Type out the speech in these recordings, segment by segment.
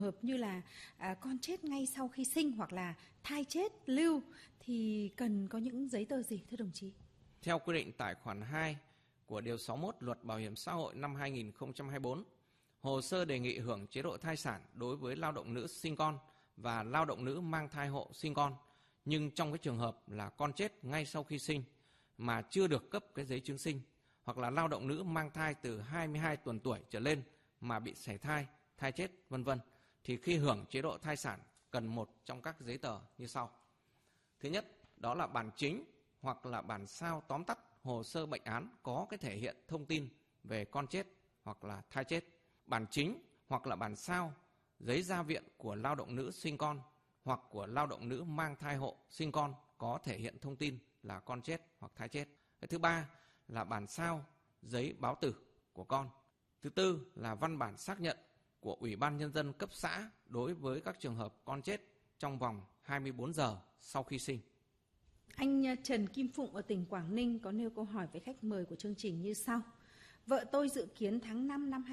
hợp như là con chết ngay sau khi sinh hoặc là thai chết lưu thì cần có những giấy tờ gì thưa đồng chí? Theo quy định tại khoản 2 của Điều 61 Luật Bảo hiểm xã hội năm 2024, hồ sơ đề nghị hưởng chế độ thai sản đối với lao động nữ sinh con và lao động nữ mang thai hộ sinh con, nhưng trong cái trường hợp là con chết ngay sau khi sinh mà chưa được cấp cái giấy chứng sinh, hoặc là lao động nữ mang thai từ 22 tuần tuổi trở lên mà bị sảy thai, thai chết vân vân, thì khi hưởng chế độ thai sản cần một trong các giấy tờ như sau. Thứ nhất, đó là bản chính hoặc là bản sao tóm tắt hồ sơ bệnh án có cái thể hiện thông tin về con chết hoặc là thai chết. Bản chính hoặc là bản sao giấy ra viện của lao động nữ sinh con hoặc của lao động nữ mang thai hộ sinh con có thể hiện thông tin là con chết hoặc thai chết. Cái thứ ba là bản sao giấy báo tử của con. Thứ tư là văn bản xác nhận của Ủy ban Nhân dân cấp xã đối với các trường hợp con chết trong vòng 24 giờ sau khi sinh. Anh Trần Kim Phụng ở tỉnh Quảng Ninh có nêu câu hỏi với khách mời của chương trình như sau. Vợ tôi dự kiến tháng 5 năm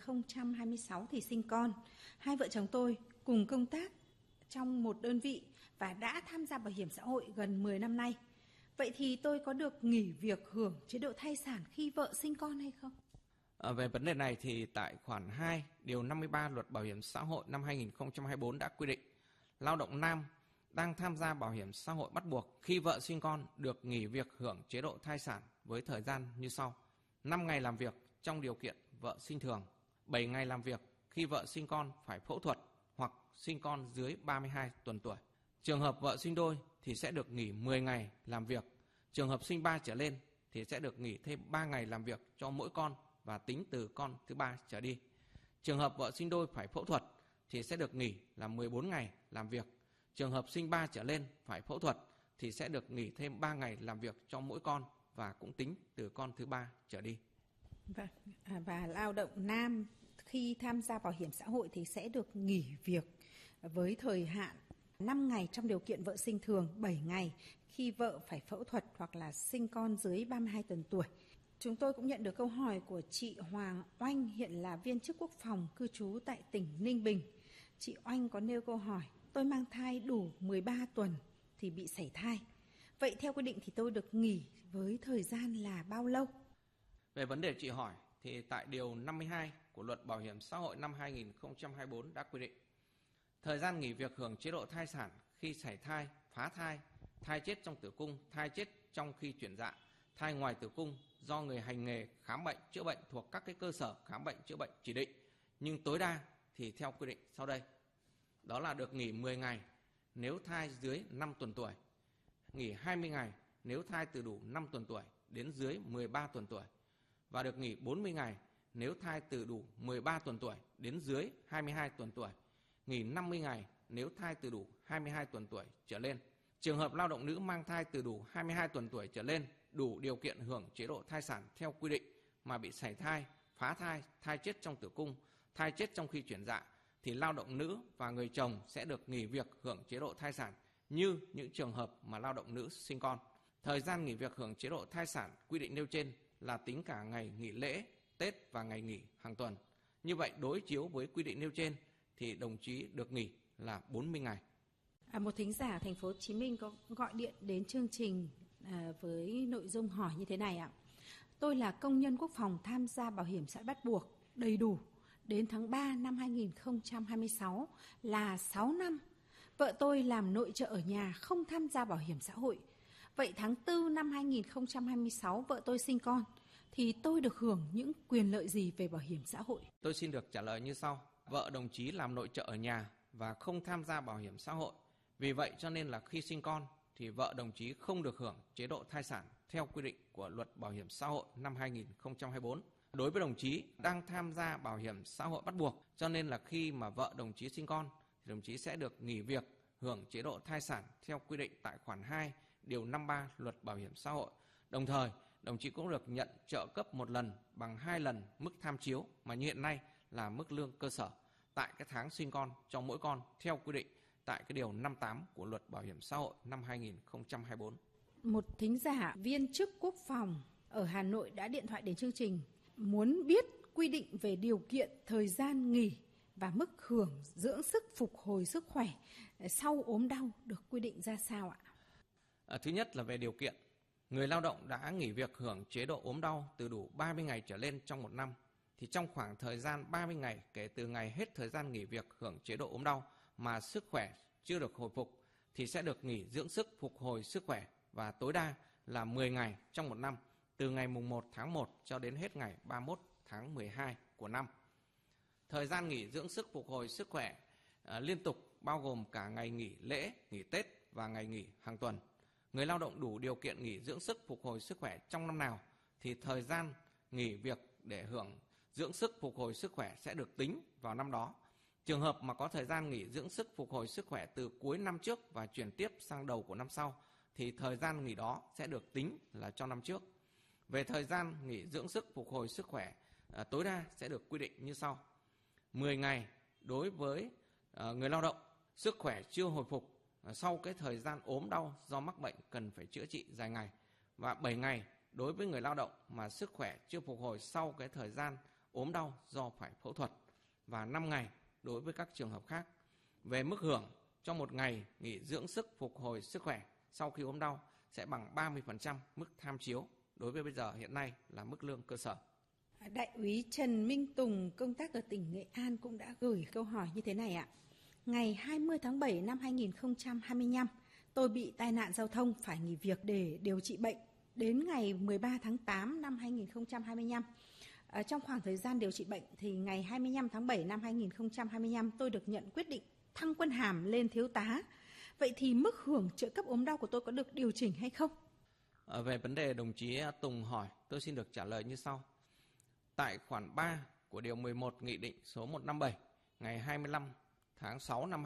2026 thì sinh con. Hai vợ chồng tôi cùng công tác trong một đơn vị và đã tham gia bảo hiểm xã hội gần 10 năm nay. Vậy thì tôi có được nghỉ việc hưởng chế độ thai sản khi vợ sinh con hay không? Về vấn đề này thì tại khoản 2 điều 53 Luật Bảo hiểm xã hội năm 2024 đã quy định lao động nam đang tham gia bảo hiểm xã hội bắt buộc khi vợ sinh con được nghỉ việc hưởng chế độ thai sản với thời gian như sau: 5 ngày làm việc trong điều kiện vợ sinh thường, 7 ngày làm việc khi vợ sinh con phải phẫu thuật hoặc sinh con dưới 32 tuần tuổi. Trường hợp vợ sinh đôi thì sẽ được nghỉ 10 ngày làm việc. Trường hợp sinh 3 trở lên thì sẽ được nghỉ thêm 3 ngày làm việc cho mỗi con và tính từ con thứ 3 trở đi. Trường hợp vợ sinh đôi phải phẫu thuật thì sẽ được nghỉ là 14 ngày làm việc. Trường hợp sinh 3 trở lên phải phẫu thuật thì sẽ được nghỉ thêm 3 ngày làm việc cho mỗi con và cũng tính từ con thứ 3 trở đi. Và lao động nam khi tham gia bảo hiểm xã hội thì sẽ được nghỉ việc với thời hạn 5 ngày trong điều kiện vợ sinh thường, 7 ngày khi vợ phải phẫu thuật hoặc là sinh con dưới 32 tuần tuổi. Chúng tôi cũng nhận được câu hỏi của chị Hoàng Oanh, hiện là viên chức quốc phòng cư trú tại tỉnh Ninh Bình. Chị Oanh có nêu câu hỏi: tôi mang thai đủ 13 tuần thì bị sảy thai. Vậy theo quy định thì tôi được nghỉ với thời gian là bao lâu? Về vấn đề chị hỏi thì tại điều 52 của Luật Bảo hiểm xã hội năm 2024 đã quy định thời gian nghỉ việc hưởng chế độ thai sản khi sảy thai, phá thai, thai chết trong tử cung, thai chết trong khi chuyển dạ, thai ngoài tử cung do người hành nghề khám bệnh chữa bệnh thuộc các cái cơ sở khám bệnh chữa bệnh chỉ định, nhưng tối đa thì theo quy định sau đây. Đó là được nghỉ 10 ngày nếu thai dưới 5 tuần tuổi, nghỉ 20 ngày nếu thai từ đủ 5 tuần tuổi đến dưới 13 tuần tuổi, và được nghỉ 40 ngày nếu thai từ đủ 13 tuần tuổi đến dưới 22 tuần tuổi, nghỉ 50 ngày nếu thai từ đủ 22 tuần tuổi trở lên. Trường hợp lao động nữ mang thai từ đủ 22 tuần tuổi trở lên đủ điều kiện hưởng chế độ thai sản theo quy định mà bị sảy thai, phá thai, thai chết trong tử cung, thai chết trong khi chuyển dạ thì lao động nữ và người chồng sẽ được nghỉ việc hưởng chế độ thai sản như những trường hợp mà lao động nữ sinh con. Thời gian nghỉ việc hưởng chế độ thai sản quy định nêu trên là tính cả ngày nghỉ lễ, Tết và ngày nghỉ hàng tuần. Như vậy đối chiếu với quy định nêu trên thì đồng chí được nghỉ là 40 ngày. Một thính giả thành phố Hồ Chí Minh có gọi điện đến chương trình với nội dung hỏi như thế này ạ. Tôi là công nhân quốc phòng tham gia bảo hiểm xã hội bắt buộc đầy đủ đến tháng 3 năm 2026 là 6 năm. Vợ tôi làm nội trợ ở nhà không tham gia bảo hiểm xã hội. Vậy tháng 4 năm 2026 vợ tôi sinh con thì tôi được hưởng những quyền lợi gì về bảo hiểm xã hội? Tôi xin được trả lời như sau. Vợ đồng chí làm nội trợ ở nhà và không tham gia bảo hiểm xã hội. Vì vậy cho nên là khi sinh con thì vợ đồng chí không được hưởng chế độ thai sản theo quy định của Luật Bảo hiểm xã hội năm 2024. Đối với đồng chí đang tham gia bảo hiểm xã hội bắt buộc, cho nên là khi mà vợ đồng chí sinh con thì đồng chí sẽ được nghỉ việc hưởng chế độ thai sản theo quy định tại khoản 2 điều 53 Luật Bảo hiểm xã hội. Đồng thời, đồng chí cũng được nhận trợ cấp một lần bằng 2 lần mức tham chiếu mà như hiện nay là mức lương cơ sở tại cái tháng sinh con cho mỗi con theo quy định tại cái điều 58 của Luật Bảo hiểm xã hội năm 2024. Một thính giả viên chức quốc phòng ở Hà Nội đã điện thoại đến chương trình muốn biết quy định về điều kiện thời gian nghỉ và mức hưởng dưỡng sức phục hồi sức khỏe sau ốm đau được quy định ra sao ạ? Thứ nhất là về điều kiện. Người lao động đã nghỉ việc hưởng chế độ ốm đau từ đủ 30 ngày trở lên trong một năm, thì trong khoảng thời gian 30 ngày kể từ ngày hết thời gian nghỉ việc hưởng chế độ ốm đau mà sức khỏe chưa được hồi phục, thì sẽ được nghỉ dưỡng sức phục hồi sức khỏe và tối đa là 10 ngày trong một năm, từ ngày mùng 1 tháng 1 cho đến hết ngày 31 tháng 12 của năm. Thời gian nghỉ dưỡng sức phục hồi sức khỏe liên tục bao gồm cả ngày nghỉ lễ, nghỉ Tết và ngày nghỉ hàng tuần. Người lao động đủ điều kiện nghỉ dưỡng sức phục hồi sức khỏe trong năm nào thì thời gian nghỉ việc để hưởng dưỡng sức phục hồi sức khỏe sẽ được tính vào năm đó. Trường hợp mà có thời gian nghỉ dưỡng sức phục hồi sức khỏe từ cuối năm trước và chuyển tiếp sang đầu của năm sau thì thời gian nghỉ đó sẽ được tính là cho năm trước. Về thời gian nghỉ dưỡng sức phục hồi sức khỏe tối đa sẽ được quy định như sau: 10 ngày đối với người lao động sức khỏe chưa hồi phục sau cái thời gian ốm đau do mắc bệnh cần phải chữa trị dài ngày, và 7 ngày đối với người lao động mà sức khỏe chưa phục hồi sau cái thời gian ốm đau do phải phẫu thuật, và 5 ngày đối với các trường hợp khác. Về mức hưởng cho một ngày nghỉ dưỡng sức phục hồi sức khỏe sau khi ốm đau sẽ bằng 30% mức tham chiếu đối với bây giờ hiện nay là mức lương cơ sở. Đại úy Trần Minh Tùng công tác ở tỉnh Nghệ An cũng đã gửi câu hỏi như thế này ạ. Ngày 20 tháng 7 năm 2025, tôi bị tai nạn giao thông phải nghỉ việc để điều trị bệnh đến ngày 13 tháng 8 năm 2025. Trong khoảng thời gian điều trị bệnh thì ngày 25 tháng 7 năm 2025 tôi được nhận quyết định thăng quân hàm lên thiếu tá. Vậy thì mức hưởng trợ cấp ốm đau của tôi có được điều chỉnh hay không? Về vấn đề đồng chí Tùng hỏi, tôi xin được trả lời như sau. Tại khoản 3 của điều 11 Nghị định số 157 ngày 25 tháng 6 năm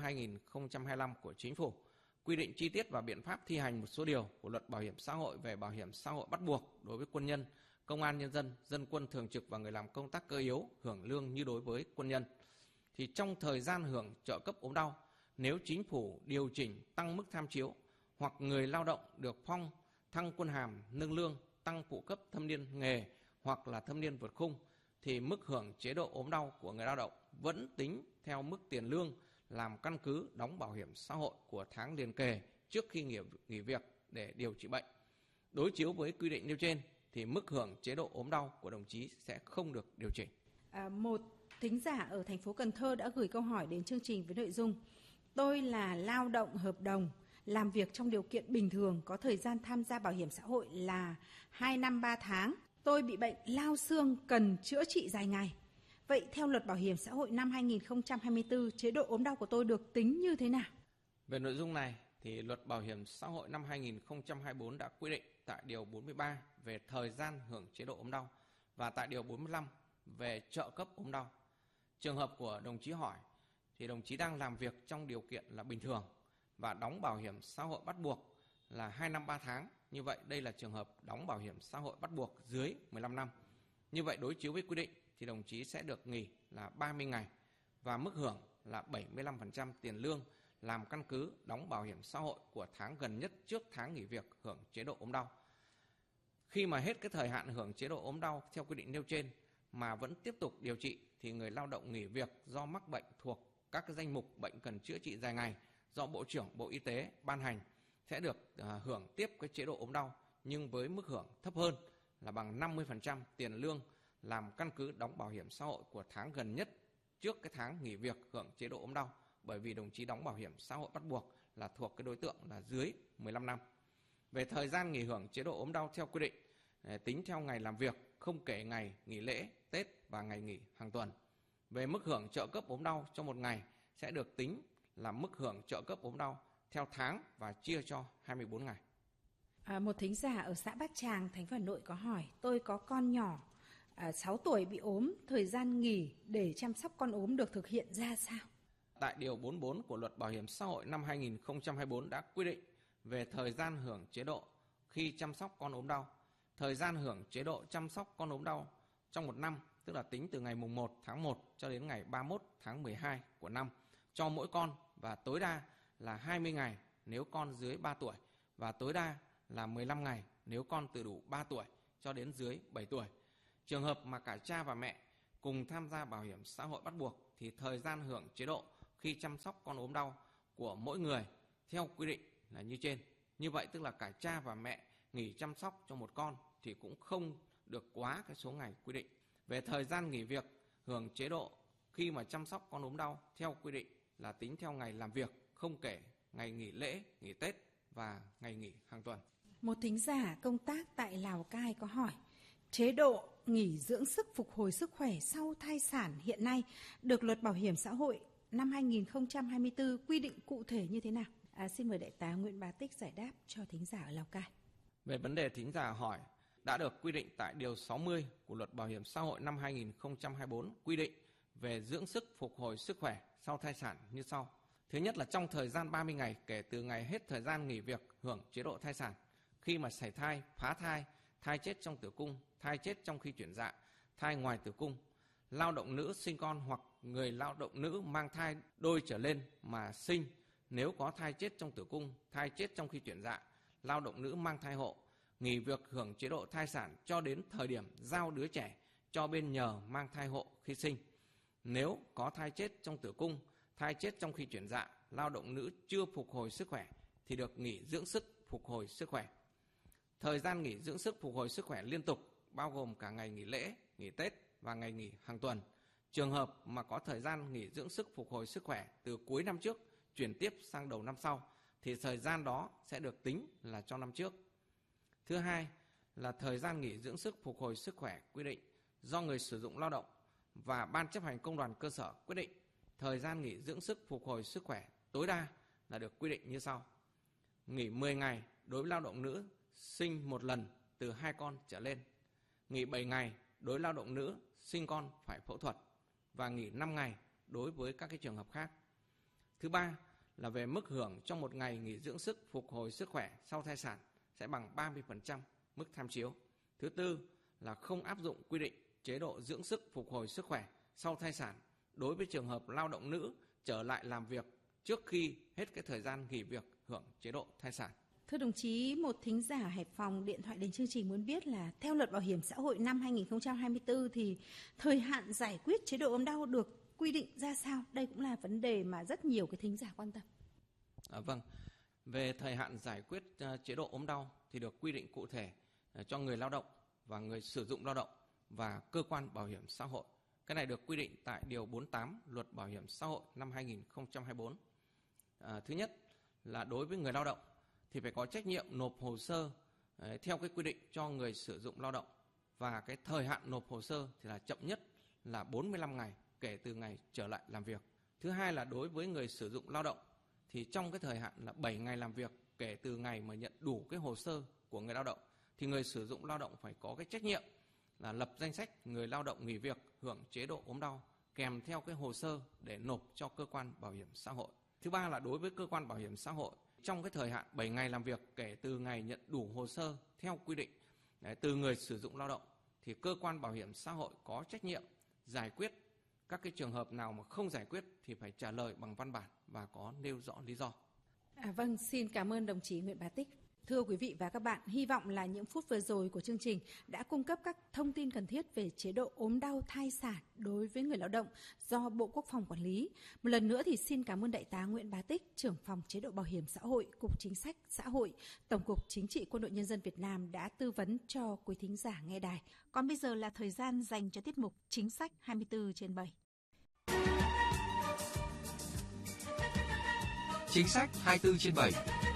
2025 của Chính phủ quy định chi tiết và biện pháp thi hành một số điều của Luật Bảo hiểm xã hội về bảo hiểm xã hội bắt buộc đối với quân nhân, công an nhân dân, dân quân thường trực và người làm công tác cơ yếu hưởng lương như đối với quân nhân. Thì trong thời gian hưởng trợ cấp ốm đau, nếu Chính phủ điều chỉnh tăng mức tham chiếu hoặc người lao động được phong, thăng quân hàm, nâng lương, tăng phụ cấp thâm niên nghề hoặc là thâm niên vượt khung, thì mức hưởng chế độ ốm đau của người lao động vẫn tính theo mức tiền lương làm căn cứ đóng bảo hiểm xã hội của tháng liền kề trước khi nghỉ việc để điều trị bệnh. Đối chiếu với quy định nêu trên thì mức hưởng chế độ ốm đau của đồng chí sẽ không được điều chỉnh. Một thính giả ở thành phố Cần Thơ đã gửi câu hỏi đến chương trình với nội dung: tôi là lao động hợp đồng, làm việc trong điều kiện bình thường, có thời gian tham gia bảo hiểm xã hội là 2 năm 3 tháng. Tôi bị bệnh lao xương cần chữa trị dài ngày. Vậy theo Luật Bảo hiểm xã hội năm 2024, chế độ ốm đau của tôi được tính như thế nào? Về nội dung này thì Luật Bảo hiểm xã hội năm 2024 đã quy định tại điều 43 về thời gian hưởng chế độ ốm đau và tại điều 45 về trợ cấp ốm đau. Trường hợp của đồng chí hỏi thì đồng chí đang làm việc trong điều kiện là bình thường và đóng bảo hiểm xã hội bắt buộc là 2 năm 3 tháng. Như vậy đây là trường hợp đóng bảo hiểm xã hội bắt buộc dưới 15 năm. Như vậy đối chiếu với quy định thì đồng chí sẽ được nghỉ là 30 ngày và mức hưởng là 75% tiền lương làm căn cứ đóng bảo hiểm xã hội của tháng gần nhất trước tháng nghỉ việc hưởng chế độ ốm đau. Khi mà hết cái thời hạn hưởng chế độ ốm đau theo quy định nêu trên mà vẫn tiếp tục điều trị thì người lao động nghỉ việc do mắc bệnh thuộc các cái danh mục bệnh cần chữa trị dài ngày do Bộ trưởng Bộ Y tế ban hành sẽ được hưởng tiếp cái chế độ ốm đau nhưng với mức hưởng thấp hơn là bằng 50% tiền lương làm căn cứ đóng bảo hiểm xã hội của tháng gần nhất trước cái tháng nghỉ việc hưởng chế độ ốm đau, bởi vì đồng chí đóng bảo hiểm xã hội bắt buộc là thuộc cái đối tượng là dưới 15 năm. Về thời gian nghỉ hưởng chế độ ốm đau theo quy định tính theo ngày làm việc, không kể ngày nghỉ lễ, Tết và ngày nghỉ hàng tuần. Về mức hưởng trợ cấp ốm đau trong một ngày sẽ được tính là mức hưởng trợ cấp ốm đau theo tháng và chia cho 24 ngày. Một thính giả ở xã Bát Tràng, thành phố Hà Nội có hỏi: tôi có con nhỏ 6 tuổi bị ốm, thời gian nghỉ để chăm sóc con ốm được thực hiện ra sao? Tại điều 44 của Luật Bảo hiểm xã hội năm 2024 đã quy định về thời gian hưởng chế độ khi chăm sóc con ốm đau. Thời gian hưởng chế độ chăm sóc con ốm đau trong một năm, tức là tính từ ngày mùng 1 tháng 1 cho đến ngày 31 tháng 12 của năm cho mỗi con, và tối đa là 20 ngày nếu con dưới 3 tuổi và tối đa là 15 ngày nếu con từ đủ 3 tuổi cho đến dưới 7 tuổi. Trường hợp mà cả cha và mẹ cùng tham gia bảo hiểm xã hội bắt buộc thì thời gian hưởng chế độ khi chăm sóc con ốm đau của mỗi người theo quy định là như trên. Như vậy tức là cả cha và mẹ nghỉ chăm sóc cho một con thì cũng không được quá cái số ngày quy định. Về thời gian nghỉ việc hưởng chế độ khi mà chăm sóc con ốm đau theo quy định là tính theo ngày làm việc, không kể ngày nghỉ lễ, nghỉ Tết và ngày nghỉ hàng tuần. Một thính giả công tác tại Lào Cai có hỏi, chế độ nghỉ dưỡng sức phục hồi sức khỏe sau thai sản hiện nay được Luật Bảo hiểm xã hội năm 2024 quy định cụ thể như thế nào? Xin mời Đại tá Nguyễn Bá Tích giải đáp cho thính giả ở Lào Cai. Về vấn đề thính giả hỏi, đã được quy định tại Điều 60 của Luật Bảo hiểm xã hội năm 2024 quy định về dưỡng sức phục hồi sức khỏe sau thai sản như sau. Thứ nhất là trong thời gian 30 ngày kể từ ngày hết thời gian nghỉ việc hưởng chế độ thai sản, khi mà sảy thai, phá thai, thai chết trong tử cung, thai chết trong khi chuyển dạ, thai ngoài tử cung, lao động nữ sinh con hoặc người lao động nữ mang thai đôi trở lên mà sinh nếu có thai chết trong tử cung, thai chết trong khi chuyển dạ, lao động nữ mang thai hộ, nghỉ việc hưởng chế độ thai sản cho đến thời điểm giao đứa trẻ cho bên nhờ mang thai hộ khi sinh. Nếu có thai chết trong tử cung, thai chết trong khi chuyển dạ, lao động nữ chưa phục hồi sức khỏe thì được nghỉ dưỡng sức phục hồi sức khỏe. Thời gian nghỉ dưỡng sức phục hồi sức khỏe liên tục bao gồm cả ngày nghỉ lễ, nghỉ Tết và ngày nghỉ hàng tuần. Trường hợp mà có thời gian nghỉ dưỡng sức phục hồi sức khỏe từ cuối năm trước chuyển tiếp sang đầu năm sau thì thời gian đó sẽ được tính là cho năm trước. Thứ hai là thời gian nghỉ dưỡng sức phục hồi sức khỏe quy định do người sử dụng lao động và Ban chấp hành công đoàn cơ sở quyết định. Thời gian nghỉ dưỡng sức phục hồi sức khỏe tối đa là được quy định như sau. Nghỉ 10 ngày đối với lao động nữ sinh một lần từ 2 con trở lên. Nghỉ 7 ngày đối với lao động nữ sinh con phải phẫu thuật và nghỉ 5 ngày đối với các cái trường hợp khác. Thứ ba là về mức hưởng trong một ngày nghỉ dưỡng sức phục hồi sức khỏe sau thai sản sẽ bằng 30% mức tham chiếu. Thứ tư là không áp dụng quy định chế độ dưỡng sức phục hồi sức khỏe sau thai sản đối với trường hợp lao động nữ trở lại làm việc trước khi hết cái thời gian nghỉ việc hưởng chế độ thai sản. Thưa đồng chí, một thính giả Hải Phòng điện thoại đến chương trình muốn biết là theo Luật Bảo hiểm xã hội năm 2024 thì thời hạn giải quyết chế độ ốm đau được quy định ra sao? Đây cũng là vấn đề mà rất nhiều cái thính giả quan tâm. Vâng, về thời hạn giải quyết chế độ ốm đau thì được quy định cụ thể cho người lao động và người sử dụng lao động và cơ quan bảo hiểm xã hội. Cái này được quy định tại Điều 48 Luật Bảo hiểm xã hội năm 2024. Thứ nhất là đối với người lao động thì phải có trách nhiệm nộp hồ sơ theo cái quy định cho người sử dụng lao động và cái thời hạn nộp hồ sơ thì là chậm nhất là 45 ngày kể từ ngày trở lại làm việc. Thứ hai là đối với người sử dụng lao động thì trong cái thời hạn là 7 ngày làm việc kể từ ngày mà nhận đủ cái hồ sơ của người lao động thì người sử dụng lao động phải có cái trách nhiệm là lập danh sách người lao động nghỉ việc hưởng chế độ ốm đau kèm theo cái hồ sơ để nộp cho cơ quan bảo hiểm xã hội. Thứ ba là đối với cơ quan bảo hiểm xã hội trong cái thời hạn 7 ngày làm việc kể từ ngày nhận đủ hồ sơ theo quy định từ người sử dụng lao động thì cơ quan bảo hiểm xã hội có trách nhiệm giải quyết các cái trường hợp nào mà không giải quyết thì phải trả lời bằng văn bản và có nêu rõ lý do. Vâng, xin cảm ơn đồng chí Nguyễn Bá Tích. Thưa quý vị và các bạn, hy vọng là những phút vừa rồi của chương trình đã cung cấp các thông tin cần thiết về chế độ ốm đau thai sản đối với người lao động do Bộ Quốc phòng quản lý. Một lần nữa thì xin cảm ơn Đại tá Nguyễn Bá Tích, trưởng phòng chế độ bảo hiểm xã hội, Cục Chính sách Xã hội, Tổng cục Chính trị Quân đội Nhân dân Việt Nam đã tư vấn cho quý thính giả nghe đài. Còn bây giờ là thời gian dành cho tiết mục Chính sách 24/7. Chính sách 24/7.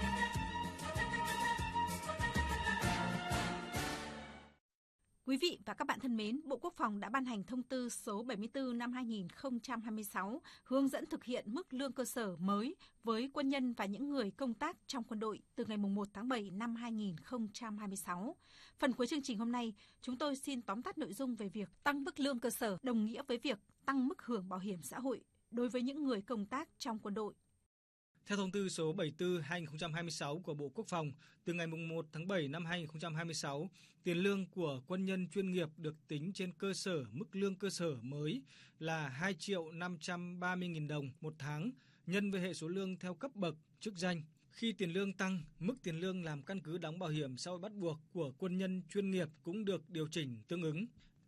Quý vị và các bạn thân mến, Bộ Quốc phòng đã ban hành thông tư số 74 năm 2026 hướng dẫn thực hiện mức lương cơ sở mới với quân nhân và những người công tác trong quân đội từ ngày 1 tháng 7 năm 2026. Phần cuối chương trình hôm nay, chúng tôi xin tóm tắt nội dung về việc tăng mức lương cơ sở đồng nghĩa với việc tăng mức hưởng bảo hiểm xã hội đối với những người công tác trong quân đội. Theo thông tư số 74/2026 của Bộ Quốc phòng, từ ngày 1 tháng 7 năm 2026, tiền lương của quân nhân chuyên nghiệp được tính trên cơ sở mức lương cơ sở mới là 2.530.000 đồng một tháng, nhân với hệ số lương theo cấp bậc, chức danh. Khi tiền lương tăng, mức tiền lương làm căn cứ đóng bảo hiểm xã hội bắt buộc của quân nhân chuyên nghiệp cũng được điều chỉnh tương ứng.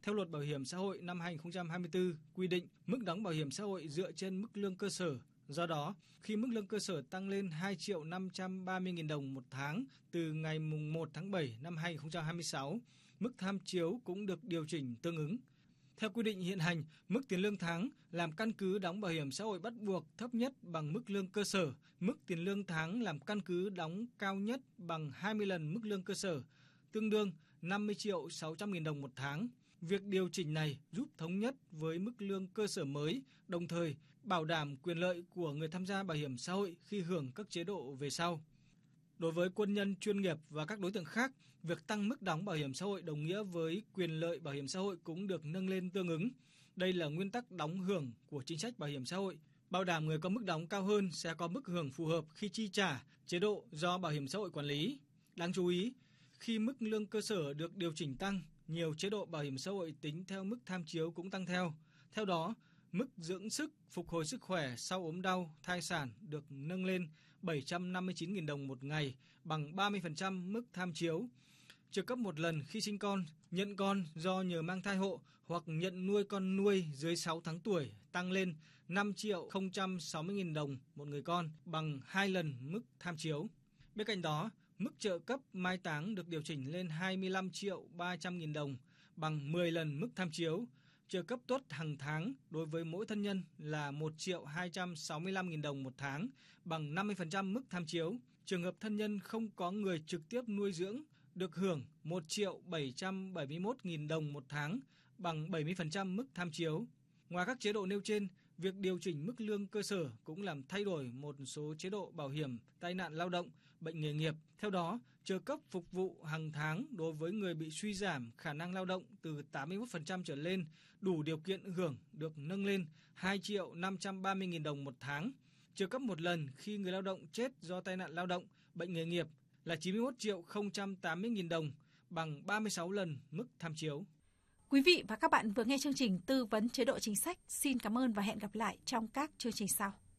theo Luật Bảo hiểm xã hội năm 2024 quy định mức đóng bảo hiểm xã hội dựa trên mức lương cơ sở. Do đó, khi mức lương cơ sở tăng lên 2.530.000 đồng một tháng từ ngày 1 tháng 7 năm 2026, mức tham chiếu cũng được điều chỉnh tương ứng. Theo quy định hiện hành, mức tiền lương tháng làm căn cứ đóng bảo hiểm xã hội bắt buộc thấp nhất bằng mức lương cơ sở, mức tiền lương tháng làm căn cứ đóng cao nhất bằng 20 lần mức lương cơ sở, tương đương 50.600.000 đồng một tháng. Việc điều chỉnh này giúp thống nhất với mức lương cơ sở mới, đồng thời bảo đảm quyền lợi của người tham gia bảo hiểm xã hội khi hưởng các chế độ về sau. Đối với quân nhân chuyên nghiệp và các đối tượng khác, việc tăng mức đóng bảo hiểm xã hội đồng nghĩa với quyền lợi bảo hiểm xã hội cũng được nâng lên tương ứng. Đây là nguyên tắc đóng hưởng của chính sách bảo hiểm xã hội. Bảo đảm người có mức đóng cao hơn sẽ có mức hưởng phù hợp khi chi trả chế độ do bảo hiểm xã hội quản lý. Đáng chú ý, khi mức lương cơ sở được điều chỉnh tăng, nhiều chế độ bảo hiểm xã hội tính theo mức tham chiếu cũng tăng theo. Theo đó, mức dưỡng sức, phục hồi sức khỏe sau ốm đau, thai sản được nâng lên 759.000 đồng một ngày, bằng 30% mức tham chiếu. Trợ cấp một lần khi sinh con, nhận con do nhờ mang thai hộ hoặc nhận nuôi con nuôi dưới 6 tháng tuổi tăng lên 5.060.000 đồng một người con, bằng 2 lần mức tham chiếu. Bên cạnh đó, mức trợ cấp mai táng được điều chỉnh lên 25.300.000 đồng, bằng 10 lần mức tham chiếu. Trợ cấp tuất hàng tháng đối với mỗi thân nhân là 1.265.000 đồng một tháng, bằng 50% mức tham chiếu. Trường hợp thân nhân không có người trực tiếp nuôi dưỡng được hưởng 1.771.000 đồng một tháng, bằng 70% mức tham chiếu. Ngoài các chế độ nêu trên, việc điều chỉnh mức lương cơ sở cũng làm thay đổi một số chế độ bảo hiểm tai nạn lao động, bệnh nghề nghiệp. Theo đó, trợ cấp phục vụ hàng tháng đối với người bị suy giảm khả năng lao động từ 81% trở lên đủ điều kiện hưởng được nâng lên 2.530.000 đồng một tháng. Trợ cấp một lần khi người lao động chết do tai nạn lao động, bệnh nghề nghiệp là 91.080.000 đồng, bằng 36 lần mức tham chiếu. Quý vị và các bạn vừa nghe chương trình tư vấn chế độ chính sách. Xin cảm ơn và hẹn gặp lại trong các chương trình sau.